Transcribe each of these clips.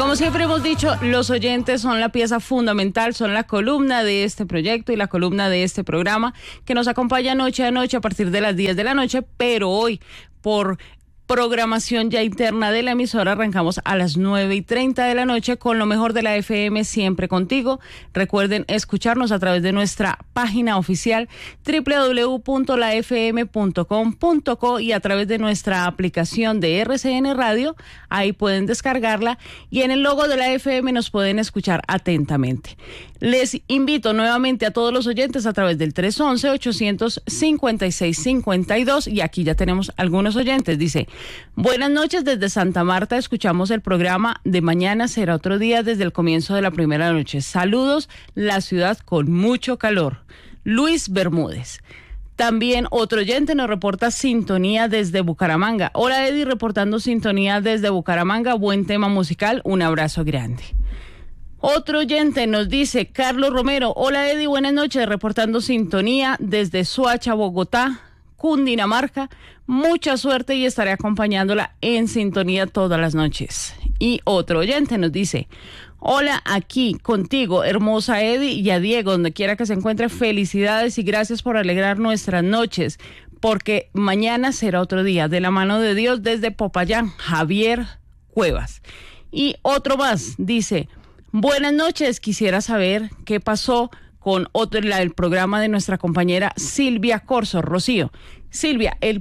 Como siempre hemos dicho, los oyentes son la pieza fundamental, son la columna de este proyecto y la columna de este programa que nos acompaña noche a noche a partir de las 10 de la noche, pero hoy por programación ya interna de la emisora arrancamos a las 9:30 de la noche con lo mejor de la FM, siempre contigo. Recuerden escucharnos a través de nuestra página oficial www.lafm.com.co y a través de nuestra aplicación de RCN Radio. Ahí pueden descargarla y en el logo de la FM nos pueden escuchar atentamente. Les invito nuevamente a todos los oyentes a través del 311-856-52 y aquí ya tenemos algunos oyentes. Dice: buenas noches desde Santa Marta, escuchamos el programa de Mañana será otro día desde el comienzo de la primera noche. Saludos, la ciudad con mucho calor. Luis Bermúdez. También otro oyente nos reporta sintonía desde Bucaramanga. Hola Eddie, reportando sintonía desde Bucaramanga, buen tema musical, un abrazo grande. Otro oyente nos dice, Carlos Romero, hola Eddie, buenas noches, reportando sintonía desde Soacha, Bogotá, Cundinamarca, mucha suerte y estaré acompañándola en sintonía todas las noches. Y otro oyente nos dice, hola, aquí contigo, hermosa Eddie, y a Diego, donde quiera que se encuentre, felicidades y gracias por alegrar nuestras noches, porque mañana será otro día, de la mano de Dios, desde Popayán, Javier Cuevas. Y otro más, dice, buenas noches, quisiera saber qué pasó con el programa de nuestra compañera Silvia Corso, Rocío. Silvia, el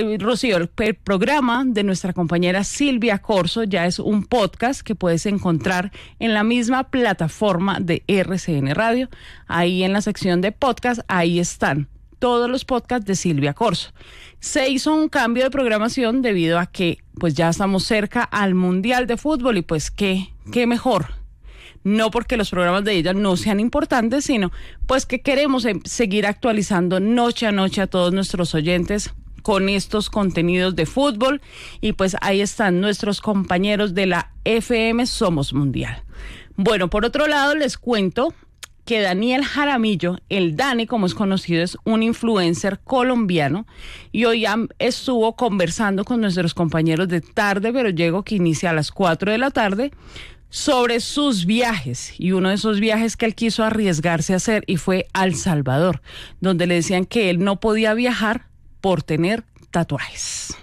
programa de nuestra compañera Silvia Corso ya es un podcast que puedes encontrar en la misma plataforma de RCN Radio. Ahí en la sección de podcast, ahí están todos los podcasts de Silvia Corso. Se hizo un cambio de programación debido a que pues ya estamos cerca al Mundial de Fútbol y pues qué mejor. No porque los programas de ella no sean importantes, sino pues que queremos seguir actualizando noche a noche a todos nuestros oyentes con estos contenidos de fútbol. Y pues ahí están nuestros compañeros de la FM Somos Mundial. Bueno, por otro lado les cuento que Daniel Jaramillo, el Dani como es conocido, es un influencer colombiano y hoy estuvo conversando con nuestros compañeros de Tarde Pero Llego, que inicia a las 4 de la tarde, sobre sus viajes, y uno de esos viajes que él quiso arriesgarse a hacer y fue a El Salvador, donde le decían que él no podía viajar por tener tatuajes.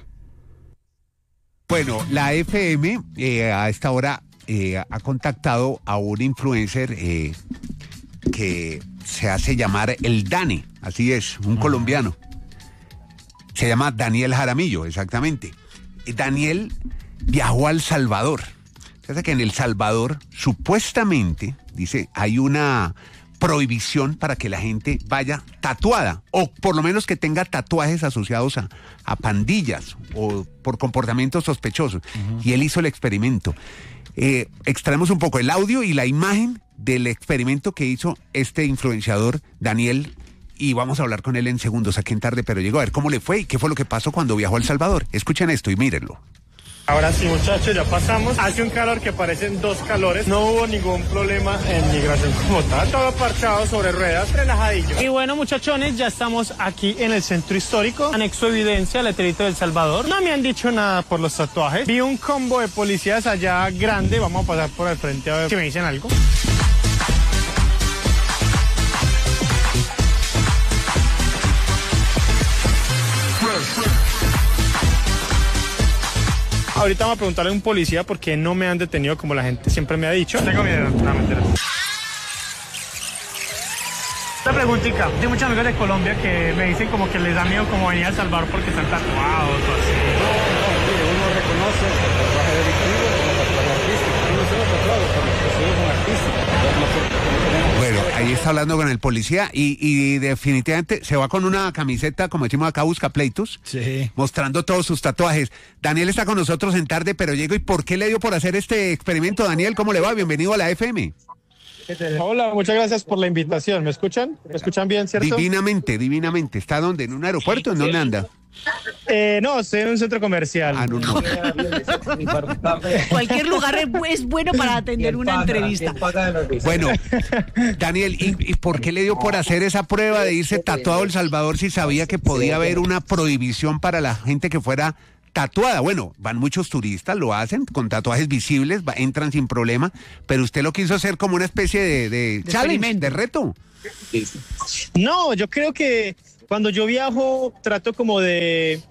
Bueno, la FM a esta hora ha contactado a un influencer que se hace llamar el Dani, así es, un colombiano. Se llama Daniel Jaramillo, exactamente. Daniel viajó a El Salvador. Fíjate que en El Salvador, supuestamente, dice, hay una prohibición para que la gente vaya tatuada, o por lo menos que tenga tatuajes asociados a pandillas o por comportamientos sospechosos. Uh-huh. Y él hizo el experimento. Extraemos un poco el audio y la imagen del experimento que hizo este influenciador, Daniel, y vamos a hablar con él en segundos aquí en Tarde Pero Llegó, a ver cómo le fue y qué fue lo que pasó cuando viajó a El Salvador. Escuchen esto y mírenlo. Ahora sí, muchachos, ya pasamos. Hace un calor que parecen dos calores. No hubo ningún problema en migración como tal. Todo parchado sobre ruedas, relajadillo. Y bueno, muchachones, ya estamos aquí en el centro histórico. Anexo evidencia, letrerito del Salvador. No me han dicho nada por los tatuajes. Vi un combo de policías allá grande. Vamos a pasar por el frente a ver si me dicen algo. Ahorita vamos a preguntarle a un policía por qué no me han detenido como la gente siempre me ha dicho. Tengo miedo, no, mentira. Esta preguntita, tengo muchos amigos de Colombia que me dicen como que les da miedo como venir a El Salvador porque están tatuados o así. Uno reconoce el tatuaje delictivo como tatuaje artístico. Uno se lo tatuado, pero los son artísticos. Bueno, ahí está hablando con el policía y definitivamente se va con una camiseta, como decimos acá, busca pleitos, sí, mostrando todos sus tatuajes. Daniel está con nosotros en Tarde Pero Llego. ¿Y por qué le dio por hacer este experimento, Daniel? ¿Cómo le va? Bienvenido a la FM. Hola, muchas gracias por la invitación. ¿Me escuchan? ¿Me escuchan bien, cierto? Divinamente, divinamente. ¿Está dónde? ¿En un aeropuerto? ¿En dónde anda? No, estoy en un centro comercial. No. Cualquier lugar es bueno para atender una entrevista. Bueno, Daniel, ¿y por qué le dio por hacer esa prueba de irse tatuado a El Salvador si sabía que podía haber una prohibición para la gente que fuera tatuada. Bueno, van muchos turistas, lo hacen con tatuajes visibles, entran sin problema, pero usted lo quiso hacer como una especie de challenge, de reto. No, yo creo que cuando yo viajo trato como de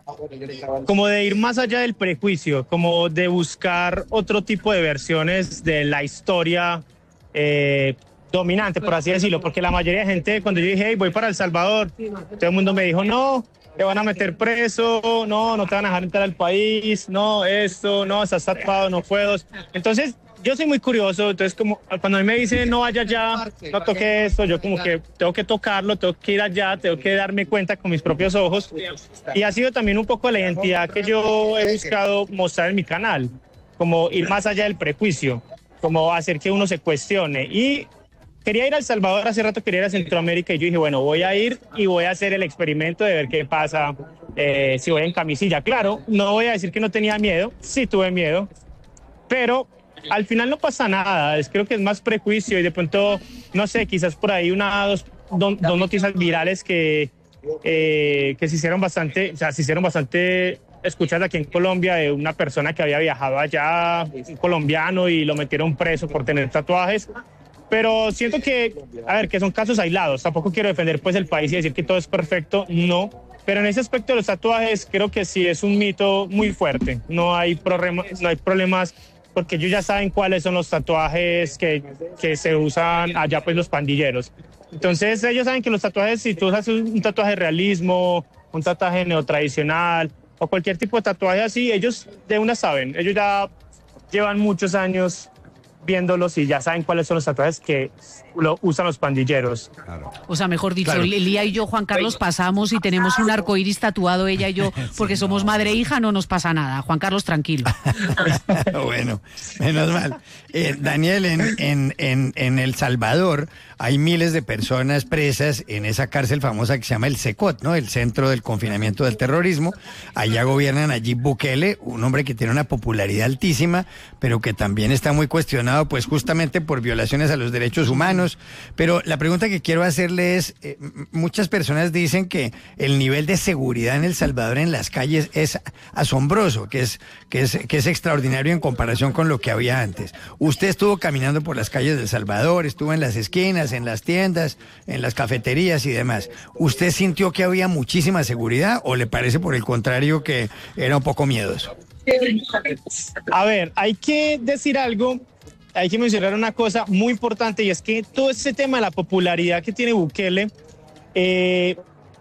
ir más allá del prejuicio, como de buscar otro tipo de versiones de la historia dominante, por así decirlo, porque la mayoría de gente, cuando yo dije, hey, voy para El Salvador, todo el mundo me dijo, no, te van a meter preso, no te van a dejar entrar al país, no, esto, no, estás tatuado, no puedo. Entonces, yo soy muy curioso, entonces como cuando a mí me dicen no vaya allá, no toque esto, yo como que tengo que tocarlo, tengo que ir allá, tengo que darme cuenta con mis propios ojos. Y ha sido también un poco la identidad que yo he buscado mostrar en mi canal, como ir más allá del prejuicio, como hacer que uno se cuestione. Y quería ir a El Salvador, hace rato quería ir a Centroamérica y yo dije, bueno, voy a ir y voy a hacer el experimento de ver qué pasa si voy en camisilla. Claro, no voy a decir que no tenía miedo, sí tuve miedo, pero al final no pasa nada, creo que es más prejuicio y de pronto, no sé, quizás por ahí dos noticias virales que se hicieron bastante, escuchadas aquí en Colombia de una persona que había viajado allá, un colombiano, y lo metieron preso por tener tatuajes. Pero siento que son casos aislados, tampoco quiero defender pues el país y decir que todo es perfecto, no. Pero en ese aspecto de los tatuajes creo que sí es un mito muy fuerte, no hay problemas porque ellos ya saben cuáles son los tatuajes que se usan allá, pues los pandilleros. Entonces ellos saben que los tatuajes, si tú usas un tatuaje de realismo, un tatuaje neotradicional o cualquier tipo de tatuaje así, ellos de una saben, ellos ya llevan muchos años viéndolos y ya saben cuáles son los tatuajes que lo usan los pandilleros. Claro. O sea, mejor dicho, claro. Lía y yo, Juan Carlos, pasamos y tenemos un arcoíris tatuado, ella y yo, porque sí, somos madre e hija, no nos pasa nada. Juan Carlos, tranquilo. Bueno, menos mal. Daniel, en El Salvador hay miles de personas presas en esa cárcel famosa que se llama el CECOT, ¿no? El Centro del Confinamiento del Terrorismo. Allá gobierna Nayib Bukele, un hombre que tiene una popularidad altísima, pero que también está muy cuestionado, pues justamente por violaciones a los derechos humanos. Pero la pregunta que quiero hacerle es, muchas personas dicen que el nivel de seguridad en El Salvador en las calles es asombroso, que es extraordinario en comparación con lo que había antes. Usted estuvo caminando por las calles de El Salvador, estuvo en las esquinas, en las tiendas, en las cafeterías y demás. ¿Usted sintió que había muchísima seguridad o le parece por el contrario que era un poco miedoso? A ver, hay que decir algo, hay que mencionar una cosa muy importante, y es que todo ese tema de la popularidad que tiene Bukele es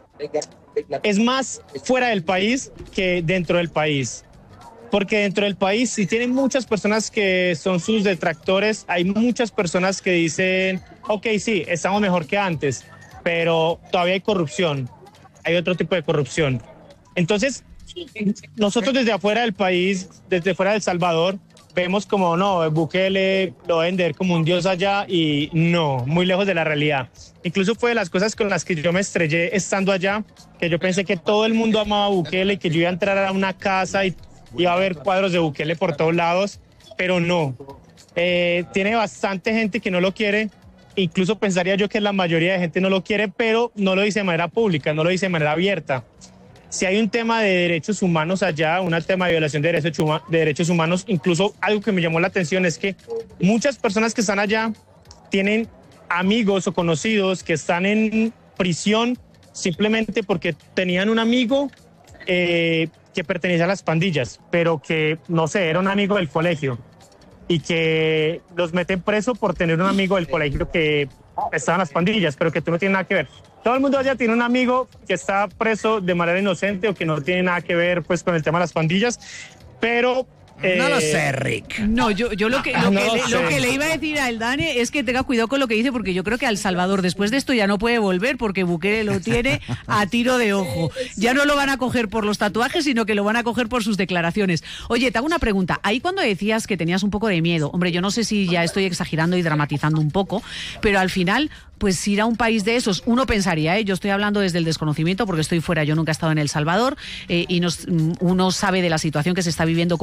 más fuera del país que dentro del país. Porque dentro del país, si tienen muchas personas que son sus detractores, hay muchas personas que dicen, ok, sí, estamos mejor que antes, pero todavía hay corrupción, hay otro tipo de corrupción. Entonces, nosotros desde afuera del país, desde fuera de El Salvador, vemos como, no, Bukele lo deben ver como un dios allá, y no, muy lejos de la realidad. Incluso fue de las cosas con las que yo me estrellé estando allá, que yo pensé que todo el mundo amaba a Bukele, que yo iba a entrar a una casa y iba a haber cuadros de Bukele por todos lados, pero no. Tiene bastante gente que no lo quiere, incluso pensaría yo que la mayoría de gente no lo quiere, pero no lo dice de manera pública, no lo dice de manera abierta. Si hay un tema de derechos humanos allá, un tema de violación de derechos humanos, incluso algo que me llamó la atención es que muchas personas que están allá tienen amigos o conocidos que están en prisión simplemente porque tenían un amigo que pertenece a las pandillas, pero que, no sé, era un amigo del colegio, y que los meten preso por tener un amigo del colegio que estaba en las pandillas, pero que tú no tienes nada que ver. Todo el mundo allá tiene un amigo que está preso de manera inocente o que no tiene nada que ver pues con el tema de las pandillas, pero... no lo sé, Rick. No, yo lo que le iba a decir a Dani es que tenga cuidado con lo que dice, porque yo creo que a El Salvador después de esto ya no puede volver, porque Bukele lo tiene a tiro de ojo. Ya no lo van a coger por los tatuajes, sino que lo van a coger por sus declaraciones. Oye, te hago una pregunta. Ahí cuando decías que tenías un poco de miedo, hombre, yo no sé si ya estoy exagerando y dramatizando un poco, pero al final... pues ir a un país de esos, uno pensaría, yo estoy hablando desde el desconocimiento porque estoy fuera, yo nunca he estado en El Salvador, y uno sabe de la situación que se está viviendo con Bukele,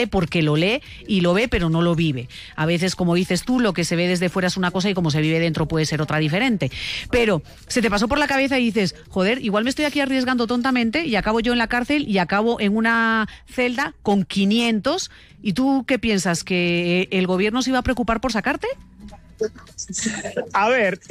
porque lo lee y lo ve, pero no lo vive. A veces, como dices tú, lo que se ve desde fuera es una cosa y como se vive dentro puede ser otra diferente. Pero se te pasó por la cabeza y dices, joder, igual me estoy aquí arriesgando tontamente y acabo yo en la cárcel y acabo en una celda con 500. ¿Y tú qué piensas? ¿Que el gobierno se iba a preocupar por sacarte? A ver,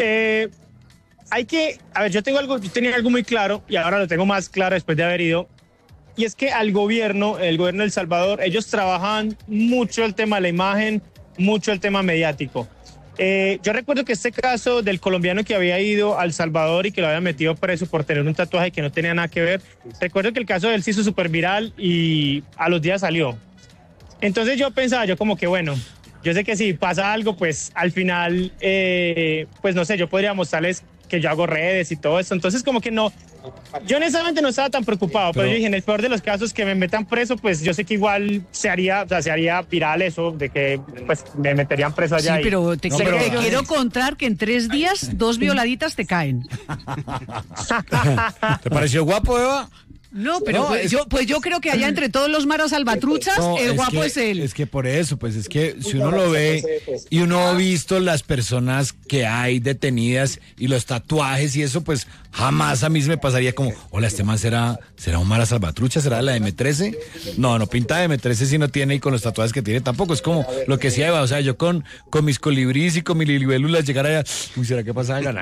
yo tenía algo muy claro y ahora lo tengo más claro después de haber ido. Y es que el gobierno de El Salvador, ellos trabajan mucho el tema de la imagen, mucho el tema mediático. Yo recuerdo que este caso del colombiano que había ido a El Salvador y que lo habían metido preso por tener un tatuaje que no tenía nada que ver, recuerdo que el caso de él se hizo súper viral y a los días salió. Entonces yo pensaba, como que bueno, yo sé que si pasa algo, pues al final, pues no sé, yo podría mostrarles que yo hago redes y todo eso. Entonces como que no, yo honestamente no estaba tan preocupado, pero yo dije, en el peor de los casos que me metan preso, pues yo sé que igual se haría viral eso, de que pues me meterían preso allá. Sí, pero te quiero contar que en 3 días 2 violaditas te caen. ¿Te pareció guapo, Eva? No, pero yo creo que allá entre todos los maras salvatruchas, el guapo es él. Es que por eso, pues es que si uno lo ve y uno ha visto las personas que hay detenidas y los tatuajes y eso, pues jamás a mí se me pasaría como, hola, este man será un mara salvatrucha, será la de M13. No pinta de M13 si no tiene y con los tatuajes que tiene tampoco. Es como lo que decía Eva, o sea, yo con mis colibríes y con mis libélulas llegar allá, ¿será que pasa algo?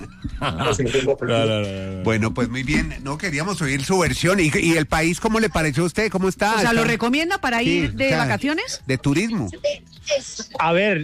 No. Bueno, pues muy bien, no queríamos oír su versión. ¿Y el país cómo le pareció a usted? ¿Cómo está? O sea, ¿lo recomienda para ir de vacaciones? De turismo. A ver,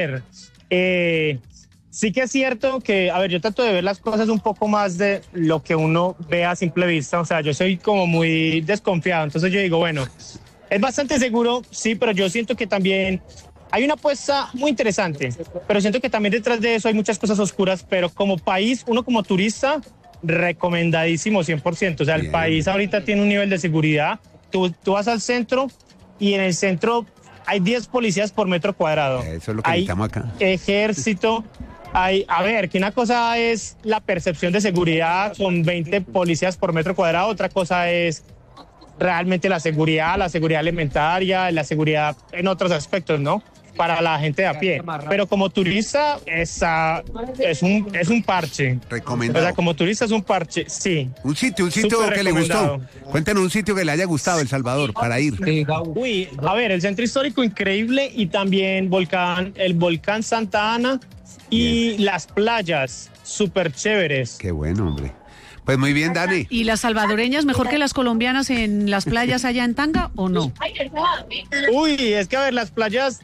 sí que es cierto que, yo trato de ver las cosas un poco más de lo que uno ve a simple vista. O sea, yo soy como muy desconfiado. Entonces yo digo, bueno, es bastante seguro, sí, pero yo siento que también hay una apuesta muy interesante. Pero siento que también detrás de eso hay muchas cosas oscuras. Pero como país, uno como turista, recomendadísimo 100%. O sea, el país ahorita tiene un nivel de seguridad. Tú vas al centro y en el centro hay 10 policías por metro cuadrado. Eso es lo que necesitamos acá. Ejército. Que una cosa es la percepción de seguridad con 20 policías por metro cuadrado, otra cosa es realmente la seguridad alimentaria, la seguridad en otros aspectos, ¿no? Para la gente de a pie. Pero como turista es un parche. Recomendado. O sea, como turista es un parche, sí. Un sitio que le gustó. Cuéntanos un sitio que le haya gustado El Salvador para ir. Uy, el centro histórico increíble y también el volcán Santa Ana y las playas súper chéveres. Qué bueno, hombre. Pues muy bien, Dani. ¿Y las salvadoreñas mejor que las colombianas en las playas allá en Tanga o no? Uy, es que las playas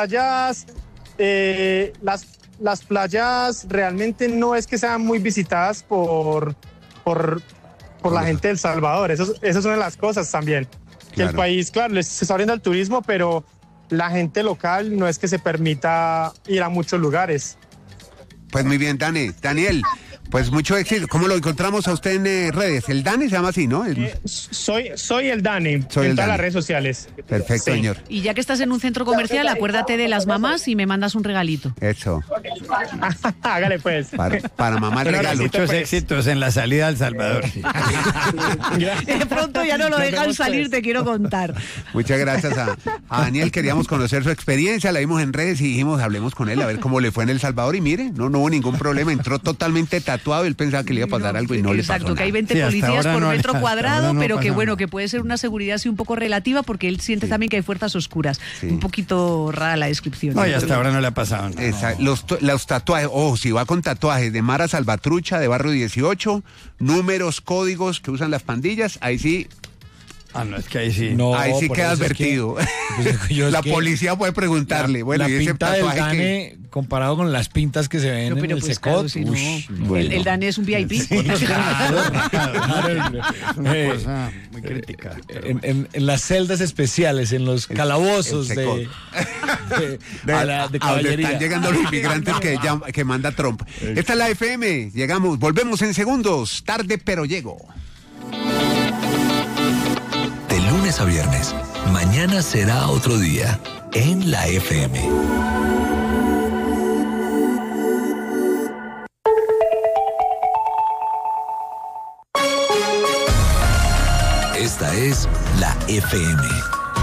realmente no es que sean muy visitadas por la gente de El Salvador. Eso es una de las cosas también. Que el país, claro, se está abriendo al turismo, pero la gente local no es que se permita ir a muchos lugares. Pues muy bien, Daniel, pues mucho éxito. ¿Cómo lo encontramos a usted en redes? El Dani se llama así, ¿no? Soy el Dani en todas las redes sociales. Perfecto, sí. Señor. Y ya que estás en un centro comercial, acuérdate de las mamás y me mandas un regalito. Eso. Hágale pues. Para mamá regalo. Muchos éxitos en la salida a El Salvador. Sí. De pronto ya no lo dejan salir, te quiero contar. Muchas gracias a Daniel. Queríamos conocer su experiencia, la vimos en redes y dijimos, hablemos con él a ver cómo le fue en El Salvador. Y mire, no hubo ningún problema, entró totalmente tatuado, él pensaba que le iba a pasar algo y no le pasó nada. Exacto, que hay 20 policías por metro cuadrado, pero que bueno, que puede ser una seguridad así un poco relativa porque él siente también que hay fuerzas oscuras. Sí. Un poquito rara la descripción. No, y hasta ahora no le ha pasado nada. Los tatuajes, si va con tatuajes de Mara Salvatrucha, de Barrio 18, números, códigos que usan las pandillas, ahí sí... no, es que ahí sí. No, ahí sí queda advertido. La policía puede preguntarle. Bueno, la y ese pinta del Dane comparado con las pintas que se ven en el pues Secot. Claro, sí, bueno. El Dane es un VIP. Sí, una cosa muy crítica. En las celdas especiales, en los calabozos de caballería. Están llegando los inmigrantes que manda Trump. Esta es la FM. Volvemos en segundos. Tarde, pero llego. De lunes a viernes, mañana será otro día en la FM. Esta es la FM.